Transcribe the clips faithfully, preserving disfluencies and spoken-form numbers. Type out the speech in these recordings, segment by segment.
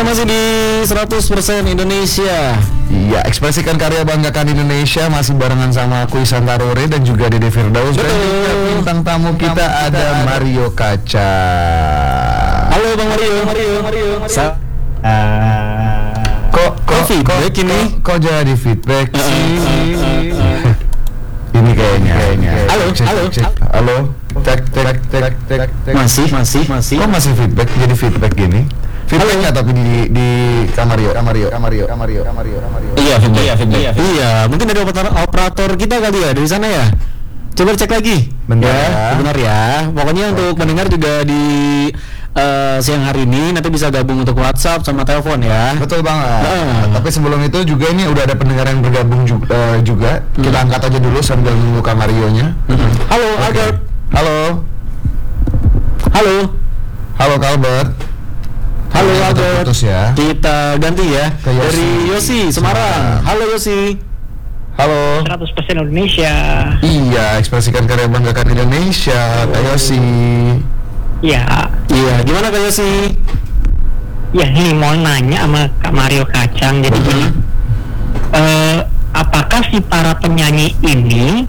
masih di seratus persen Indonesia. Iya, ekspresikan karya, banggakan Indonesia. Masih barengan sama aku Ihsan Tarore dan juga Dede Firdaus. Dan juga bintang tamu kita tamu ada kita Mario Kaca. Halo Bang Mario. Mario. Mario. Sa- uh, kok kok feedback kok, ini? Kok, kok jadi feedback sih? Uh, uh, uh, uh. Ini kayaknya. kayaknya. Halo, cek, halo, cek. halo. Tek tek tek tek tek. Masih, masih, masih. Kok masih feedback? Jadi feedback gini? Feedbacknya tapi di di Kamario, Kamario, Kamario, Kamario, Kamario, Kamario. Iya, feedback, iya, feedback. Iya, iya, mungkin dari operator, operator kita kali ya dari sana ya. Coba cek lagi. Bentar ya, ya. Benar ya. Pokoknya okay. Untuk mendengar juga di uh, siang hari ini nanti bisa gabung untuk WhatsApp sama telepon ya. Betul banget. Uh. Tapi sebelum itu juga ini udah ada pendengar yang bergabung juga. Uh, juga. Hmm. Kita angkat aja dulu sambil menunggu Kamarionya. Hmm. Halo, okay. Albert. Halo. Halo. Halo Albert. Halo Albert. Putus ya. Kita ganti ya. Ke Yosi. Dari Yosi Semarang. Halo Yosi. Halo. seratus persen Indonesia. Iya, ekspresikan karya, banggakan Indonesia. Kak Yosi. Iya. Iya, gimana Kak Yosi? Ya, ini mau nanya sama Kak Mario Kacang. Jadi gini, uh-huh. uh, apakah si para penyanyi ini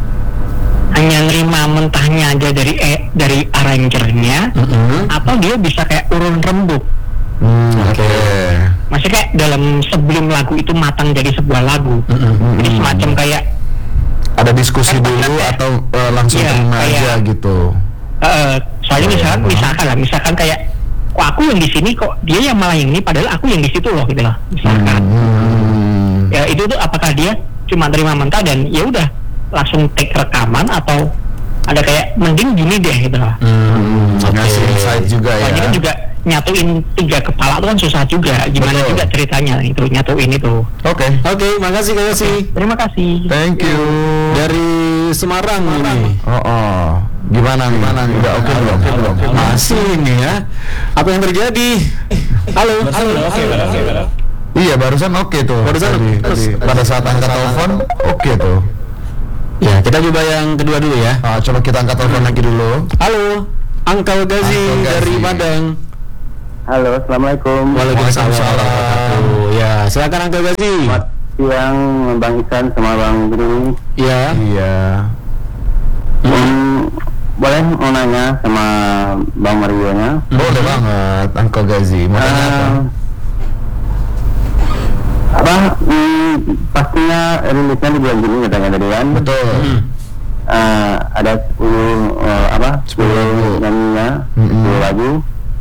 hanya nerima mentahnya aja dari eh, dari arrangernya, uh-huh. atau dia bisa kayak urun rembuk? Hmm, Oke. Okay. Masih kayak dalam sebelum lagu itu matang jadi sebuah lagu. Mm-hmm. Jadi semacam kayak ada diskusi kan dulu kayak, atau uh, langsung ya, terima kayak, aja gitu. Uh, soalnya oh, misalkan, ya. misalkan lah, misalkan kayak, kok aku yang di sini, kok dia yang malah yang ini, padahal aku yang di situ loh, gitu loh. Misalkan. Hmm. Ya itu tuh apakah dia cuma terima mentah dan ya udah langsung take rekaman atau ada kayak mending gini deh gitu loh. Hmm. Ngasih okay. insight juga ya. Soalnya kan juga nyatuin tiga kepala itu kan susah juga. Gimana Betul. juga ceritanya itu nyatuin itu. Oke. Okay. Oke, okay, makasih Kak Yosi. Terima kasih. Thank you. Dari Semarang ini. Oh, oh. Gimana gimana nih? Udah oke belum? Oke belum? Masih ini ya. Apa yang terjadi? Halo, halo, oke, oke, oke. Iya, barusan oke okay tuh. Barusan tadi, tadi. Pada saat angkat telepon oke okay tuh. Ya, kita coba yang kedua dulu ya. Ah, coba kita angkat telepon lagi dulu. Halo, Uncle Gazi dari Padang. Halo, assalamualaikum. Waalaikumsalam. Ya, silakan Uncle Gazi. Selamat siang Bang Ihsan sama Bang Bro. Iya. Iya. Hmm, boleh mau nanya sama Bang Mario-nya? Boleh hmm. banget, Uncle Gazi. Mau nanya apa? Apa? Hmm, pastinya rilisnya di bulan Juni katanya tadi kan? Betul. Hmm. Uh, ada sepuluh uh, apa? sepuluh nyanyinya, hmm. sepuluh lagu.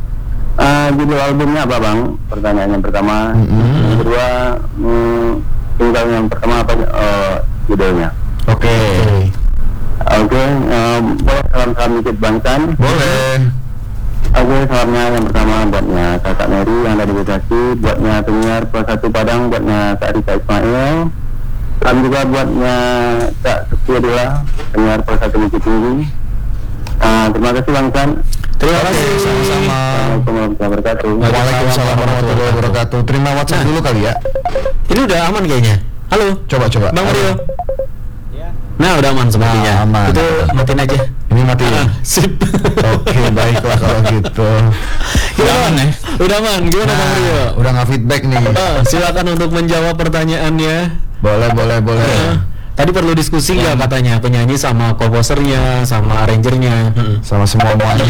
Uh, judul albumnya apa Bang? Pertanyaan yang pertama. Mm-hmm. Yang kedua, mm, tinggal yang pertama apa uh, judulnya? Oke. Okay. Oke, okay, uh, boleh salam-salam dikit Bang San? Boleh. Oke, okay, salamnya yang pertama buatnya Kakak Mary yang ada di Bekasi, buatnya penyiar Pro satu Padang, buatnya Kak Rika Ismail. Salam juga buatnya Kak Sukiadila, penyiar Pro satu Bukit Tinggi. Uh, terima kasih Bang San. Terima kasih. Sama-sama. Assalamualaikum warahmatullahi wabarakatuh. Waalaikumsalam warahmatullahi wabarakatuh. Terima WhatsApp nah, dulu kali ya. Ini udah aman kayaknya. Halo. Coba coba. Bang Mario. Ya. Nah udah aman sepertinya. Nah, aman. Itu matiin aja. Ini matiin. Ah, sip. Oke baiklah kalau gitu. Udah aman ya. Udah aman. Gimana nah, Bang Mario? Udah nggak feedback nih. Uh, silakan untuk menjawab pertanyaannya. Boleh boleh boleh. Uh. Tadi perlu diskusi nggak ya. Katanya penyanyi sama komposernya, sama arrangernya, hmm. sama semua semuanya.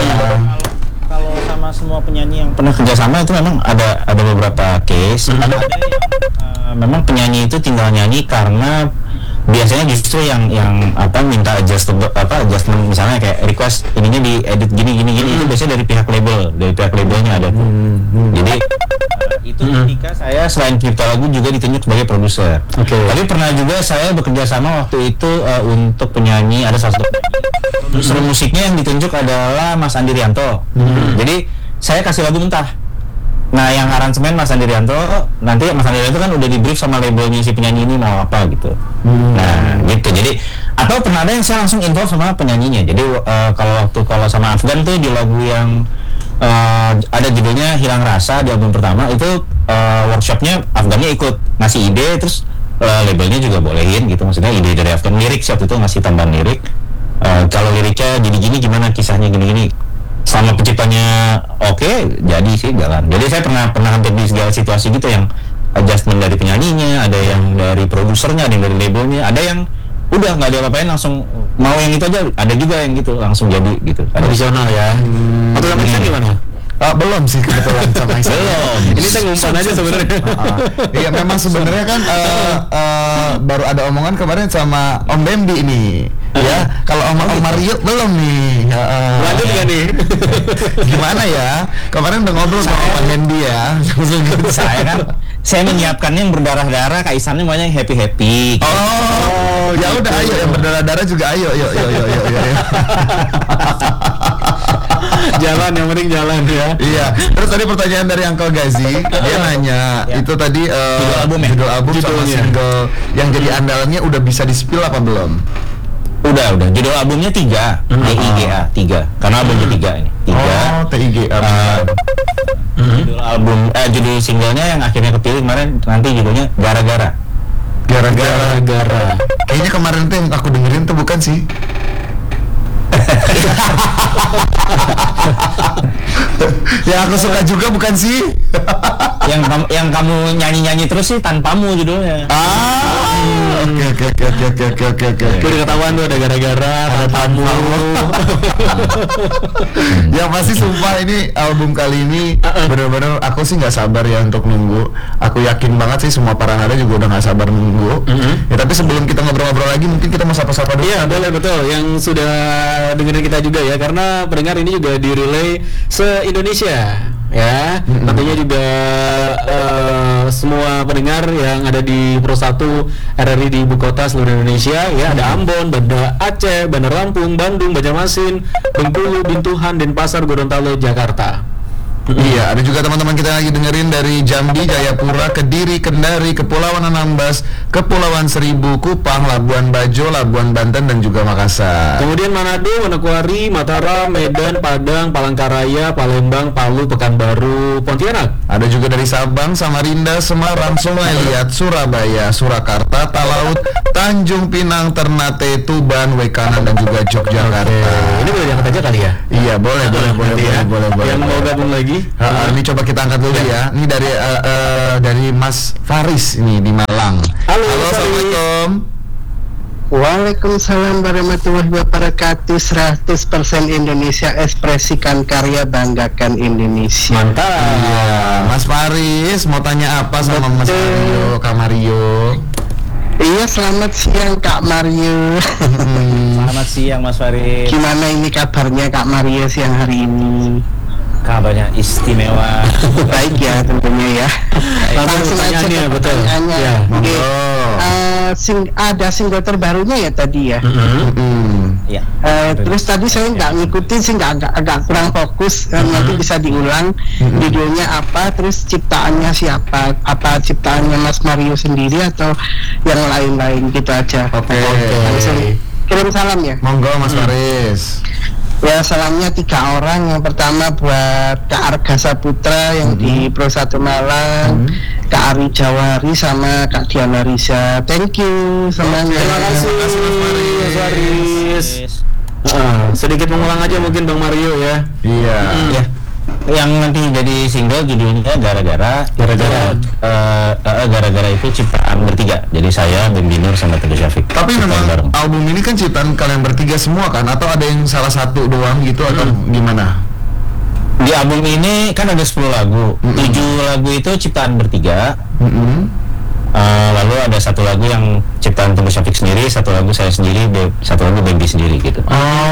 Kalau sama semua penyanyi yang pernah kerjasama itu memang ada ada beberapa case. Hmm. Ada yang uh, memang penyanyi itu tinggal nyanyi karena biasanya justru yang yang apa minta adjust apa adjustment misalnya kayak request ininya di edit gini gini gini hmm. itu biasanya dari pihak label dari pihak labelnya ada tuh. Hmm. Hmm. Jadi uh, itu hmm. ketika saya selain cipta lagu juga ditunjuk sebagai produser. Oke. Okay. Tapi pernah juga saya bekerja sama waktu itu uh, untuk penyanyi ada salah satu produser hmm. musiknya yang ditunjuk adalah Mas Andi Rianto. Hmm. Jadi saya kasih lagu mentah. Nah yang aransemen Mas Andi Rianto, nanti Mas Andi Rianto kan udah di brief sama labelnya si penyanyi ini mau apa gitu. Hmm. Nah gitu. Jadi atau pernah ada yang saya langsung involve sama penyanyinya. Jadi uh, kalau waktu kalau sama Afgan tuh di lagu yang uh, ada judulnya Hilang Rasa di album pertama itu uh, workshopnya Afgannya ikut ngasih ide, terus uh, labelnya juga bolehin gitu. Maksudnya ide dari Afgan lirik, waktu itu ngasih tambahan lirik. Uh, kalau liriknya gini-gini gimana kisahnya gini-gini. sama penciptanya oke, jadi sih jalan. Jadi saya pernah pernah hampir di segala situasi gitu, yang adjustment dari penyanyinya, ada yang dari produsernya, ada yang dari labelnya, ada yang udah nggak diapa-apain langsung mau yang itu aja, ada juga yang gitu langsung jadi gitu. Tradisional ya. Hmm. Atau sama Iksan gimana? Ah, belum sih kebetulan sama Iksan. Belum. Ini saya ngumpan aja sebenarnya. Ah, iya memang sebenarnya kan uh, uh, baru ada omongan kemarin sama Om Bambi ini. Ya, kalau Om, Om Mario belum nih. Uh, Lanjut nggak nih? Gimana ya? Kemarin udah ngobrol sama Om Bambi ya. Saya kan saya menyiapkannya yang berdarah-darah, Kak Isannya maunya yang happy-happy. Oh, ya udah ayo yang berdarah-darah juga ayo, yuk yuk yuk yuk. yuk. Jalan, yang penting jalan ya. Iya. Terus tadi pertanyaan dari Uncle Gazi, dia nanya Ya. itu tadi uh, Judul album ya? judul album sama Judulnya. single yang jadi andalannya udah bisa di-spill apa belum? Udah, udah. Judul albumnya tiga, T I G A, tiga. Karena albumnya tiga ini. Tiga. Oh, T I G A. Uh, Judul album, eh judul singlenya yang akhirnya kepilih kemarin nanti judulnya Gara-gara. Gara-gara. Gara-gara. Kayaknya kemarin tuh yang aku dengerin tuh bukan sih? Ya aku suka juga bukan sih? yang kamu yang kamu nyanyi-nyanyi terus sih Tanpamu judulnya. Ah, oke oke oke oke oke oke oke oke. Udah ketahuan tuh ada gara-gara, ada tamu. Yang pasti sumpah ini album kali ini bener-bener aku sih nggak sabar ya untuk nunggu. Aku yakin banget sih semua para nada juga udah nggak sabar nunggu. Ya tapi sebelum kita ngobrol-ngobrol lagi mungkin kita mau sapa-sapa dulu. Iya, boleh, betul. Yang sudah dengerin kita juga ya, karena pendengar ini juga di-relay se-Indonesia ya. Tentunya juga eh, semua pendengar yang ada di Pro satu R R I di ibu kota seluruh Indonesia ya, ada Ambon, Banda Aceh, Bandar Lampung, Bandung, Banjarmasin, Bengkulu, Bintuhan, Denpasar, Gorontalo, Jakarta. Iya, ada juga teman-teman kita lagi dengerin dari Jambi, Jayapura, Kediri, Kendari, Kepulauan Anambas, Kepulauan Seribu, Kupang, Labuan Bajo, Labuan Banten, dan juga Makassar. Kemudian Manado, Manokwari, Mataram, Medan, Padang, Palangkaraya, Palembang, Palu, Pekanbaru, Pontianak. Ada juga dari Sabang, Samarinda, Semarang, Sungai Liat, Surabaya, Surakarta, Talaut, Tanjung Pinang, Ternate, Tuban, Wekanan, dan juga Yogyakarta. Ini boleh diangkat aja kali ya? Iya, boleh, boleh, boleh, Nanti boleh, ya. boleh, boleh. Yang mau gabung lagi? Uh, uh, ini coba kita angkat dulu ya. Ini dari uh, uh, dari Mas Faris ini di Malang. Halo, Assalamualaikum. Waalaikumsalam warahmatullahi wabarakatuh. seratus persen Indonesia, ekspresikan karya, banggakan Indonesia. Mantap. Iya, Mas Faris mau tanya apa sama Mas Betul. Mario, Kak Mario? Iya, selamat siang Kak Mario. Hmm. Selamat siang Mas Farid. Gimana ini kabarnya Kak Mario siang hari ini? Kabarnya istimewa. Baik ya tentunya ya. Langsung pertanyaannya, ke betul. pertanyaannya. Ya, Oke. monggo. Eh, sing- ada single terbarunya ya tadi ya. Hmm. Ya. Eh, terus tadi saya nggak ngikutin sih, nggak agak, agak kurang fokus. Eh, nanti bisa diulang judulnya apa, terus ciptaannya siapa, apa ciptaannya Mas Mario sendiri atau yang lain-lain gitu aja. Oke. Langsung kirim salam ya. Monggo Mas Faris. Ya, salamnya tiga orang. Yang pertama buat Kak Arga Saputra yang di Pro satu Malang, Kak Ari Jawari sama Kak Diana Risa. Thank you semuanya. Terima kasih, Mas Faris. Ah, sedikit mengulang aja mungkin Bang Mario ya. Iya. Ya. Yang nanti jadi single judulnya Gara-gara. Gara-gara. Eh, eh, Gara-gara itu ciptaan bertiga. Jadi saya, Ben Binur, sama Teguh Syafiq. Tapi Ciptaan memang bareng. album ini kan ciptaan kalian bertiga semua kan? Atau ada yang salah satu doang gitu atau gimana? Di album ini kan ada sepuluh lagu. tujuh lagu itu ciptaan bertiga. Mm-mm. Eh, lalu ada satu lagu yang ciptaan Teguh Syafiq sendiri, satu lagu saya sendiri, Be- satu lagu Baby sendiri gitu.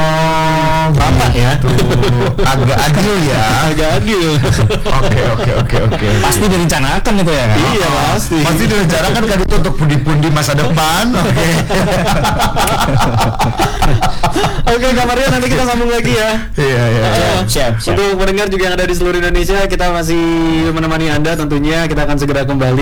Oh, Bapak ya. tuh agak adil ya. Agak adil. Oke oke oke oke. Pasti direncanakan itu ya kan? Iya, pasti. Pasti direncanakan kan itu untuk pundi-pundi masa depan. Oke. Oke, Kak Mario, nanti kita sambung lagi ya. Iya iya. iya. Ah, Siap, siap. Untuk pendengar juga yang ada di seluruh Indonesia, kita masih menemani Anda tentunya. Kita akan segera kembali